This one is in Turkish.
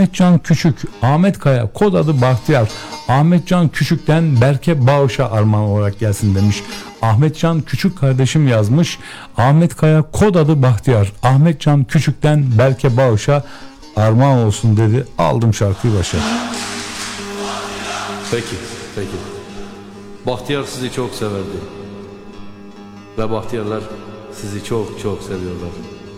Ahmetcan Küçük, Ahmet Kaya, kod adı Bahtiyar. Ahmetcan Küçük'ten Berke Bağış'a armağan olarak gelsin demiş. Ahmetcan Küçük kardeşim yazmış. Ahmet Kaya, kod adı Bahtiyar. Ahmetcan Küçük'ten Berke Bağış'a armağan olsun dedi. Aldım şarkıyı başa. Peki. Bahtiyar sizi çok severdi. Ve Bahtiyarlar sizi çok seviyorlar.